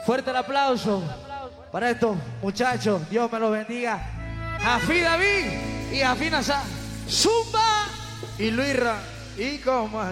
Fuerte el aplauso para estos muchachos. Dios me los bendiga. Jafí David y Jafí Nazar. Zumba y Luisra. Y como